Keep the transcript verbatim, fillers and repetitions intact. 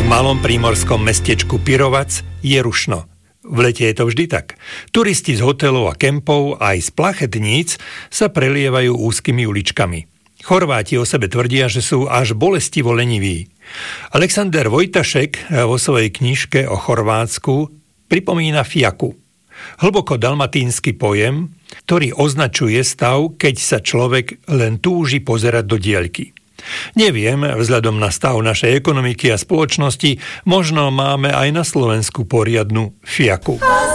malom prímorskom mestečku Pirovac je rušno. V lete je to vždy tak. Turisti z hotelov a kempov aj z plachetníc sa prelievajú úzkymi uličkami. Chorváti o sebe tvrdia, že sú až bolestivo leniví. Alexander Vojtašek vo svojej knižke o Chorvátsku pripomína fiaku. Hlboko dalmatínsky pojem, ktorý označuje stav, keď sa človek len túži pozerať do diaľky. Neviem, vzhľadom na stav našej ekonomiky a spoločnosti, možno máme aj na Slovensku poriadnu fiaku.